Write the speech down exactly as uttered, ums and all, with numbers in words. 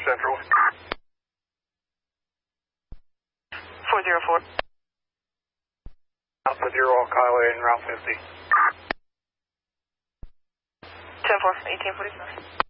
Central. four zero four. Alpha Zero Oak Highway and Route fifty. ten four, eighteen forty-five.